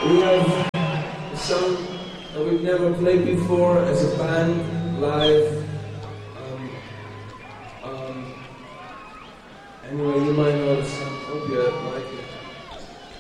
We have a song that we've never played before as a band, live. Anyway, you might know the song. Hope you like it.